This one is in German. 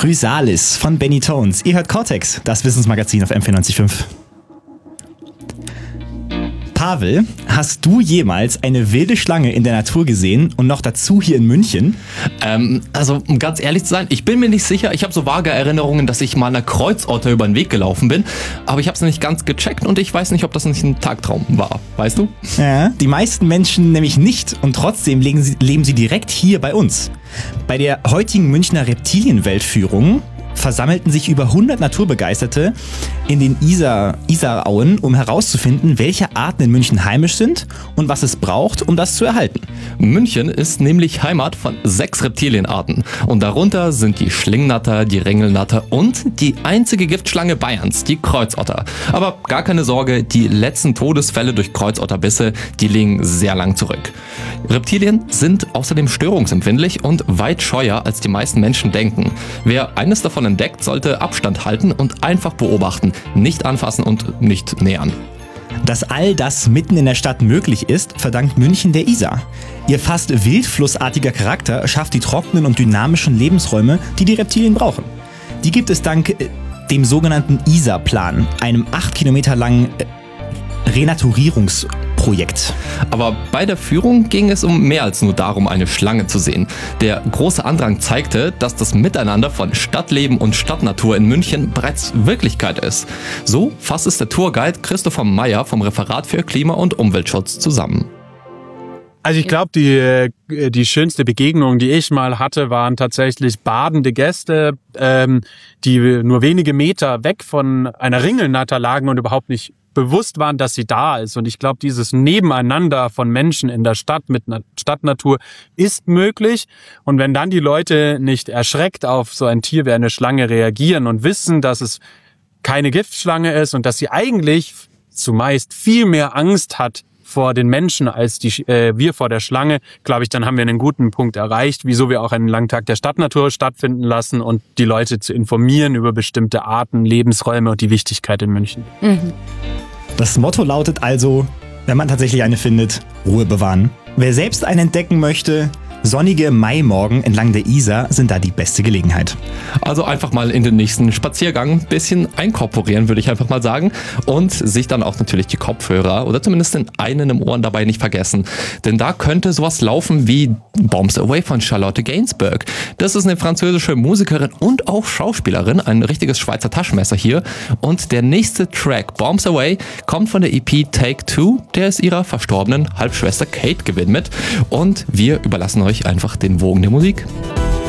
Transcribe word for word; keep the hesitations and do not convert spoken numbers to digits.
Chrysalis von Benny Tones. Ihr hört Cortex, das Wissensmagazin auf M vier neunzig Komma fünf. Pavel, hast du jemals eine wilde Schlange in der Natur gesehen und noch dazu hier in München? Ähm, also, um ganz ehrlich zu sein, ich bin mir nicht sicher. Ich habe so vage Erinnerungen, dass ich mal einer Kreuzotter über den Weg gelaufen bin. Aber ich habe es nicht ganz gecheckt und ich weiß nicht, ob das nicht ein Tagtraum war. Weißt du? Ja, die meisten Menschen nämlich nicht und trotzdem leben sie, leben sie direkt hier bei uns. Bei der heutigen Münchner Reptilienweltführung versammelten sich über hundert Naturbegeisterte in den Isar, Isarauen, um herauszufinden, welche Arten in München heimisch sind und was es braucht, um das zu erhalten. München ist nämlich Heimat von sechs Reptilienarten. Und darunter sind die Schlingnatter, die Ringelnatter und die einzige Giftschlange Bayerns, die Kreuzotter. Aber gar keine Sorge, die letzten Todesfälle durch Kreuzotterbisse, die liegen sehr lang zurück. Reptilien sind außerdem störungsempfindlich und weit scheuer, als die meisten Menschen denken. Wer eines davon entdeckt, sollte Abstand halten und einfach beobachten, nicht anfassen und nicht nähern. Dass all das mitten in der Stadt möglich ist, verdankt München der Isar. Ihr fast wildflussartiger Charakter schafft die trockenen und dynamischen Lebensräume, die die Reptilien brauchen. Die gibt es dank äh, dem sogenannten Isar-Plan, einem acht Kilometer langen äh, Renaturierungsprojekt. Aber bei der Führung ging es um mehr als nur darum, eine Schlange zu sehen. Der große Andrang zeigte, dass das Miteinander von Stadtleben und Stadtnatur in München bereits Wirklichkeit ist. So fasst es der Tourguide Christopher Meyer vom Referat für Klima- und Umweltschutz zusammen. Also ich glaube, die, die schönste Begegnung, die ich mal hatte, waren tatsächlich badende Gäste, ähm, die nur wenige Meter weg von einer Ringelnatter lagen und überhaupt nicht bewusst waren, dass sie da ist. Und ich glaube, dieses Nebeneinander von Menschen in der Stadt mit einer Stadtnatur ist möglich. Und wenn dann die Leute nicht erschreckt auf so ein Tier wie eine Schlange reagieren und wissen, dass es keine Giftschlange ist und dass sie eigentlich zumeist viel mehr Angst hat vor den Menschen als die, äh, wir vor der Schlange, glaube ich, dann haben wir einen guten Punkt erreicht, wieso wir auch einen langen Tag der Stadtnatur stattfinden lassen und die Leute zu informieren über bestimmte Arten, Lebensräume und die Wichtigkeit in München. Mhm. Das Motto lautet also, wenn man tatsächlich eine findet, Ruhe bewahren. Wer selbst einen entdecken möchte, sonnige Maimorgen entlang der Isar sind da die beste Gelegenheit. Also einfach mal in den nächsten Spaziergang ein bisschen einkorporieren, würde ich einfach mal sagen. Und sich dann auch natürlich die Kopfhörer oder zumindest den einen im Ohren dabei nicht vergessen. Denn da könnte sowas laufen wie Bombs Away von Charlotte Gainsbourg. Das ist eine französische Musikerin und auch Schauspielerin, ein richtiges Schweizer Taschenmesser hier. Und der nächste Track, Bombs Away, kommt von der E P Take Two, der ist ihrer verstorbenen Halbschwester Kate gewidmet. Und wir überlassen euch einfach den Wogen der Musik.